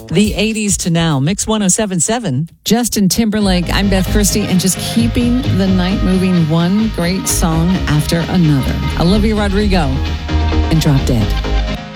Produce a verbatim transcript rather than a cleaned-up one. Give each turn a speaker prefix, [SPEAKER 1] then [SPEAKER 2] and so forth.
[SPEAKER 1] The eighties to now, Mix ten seventy-seven.
[SPEAKER 2] Justin Timberlake, I'm Beth Christie, and just keeping the night moving, one great song after another. Olivia Rodrigo and Drop Dead.